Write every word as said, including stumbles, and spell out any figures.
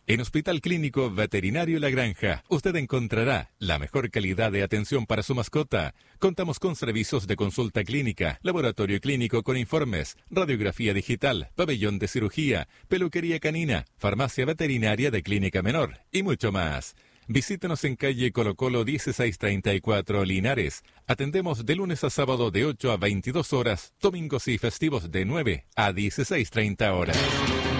En Hospital Clínico Veterinario La Granja, usted encontrará la mejor calidad de atención para su mascota. Contamos con servicios de consulta clínica, laboratorio clínico con informes, radiografía digital, pabellón de cirugía, peluquería canina, farmacia veterinaria de clínica menor y mucho más. Visítenos en calle Colo Colo dieciséis treinta y cuatro Linares. Atendemos de lunes a sábado de ocho a veintidós horas, domingos y festivos de nueve a dieciséis treinta horas.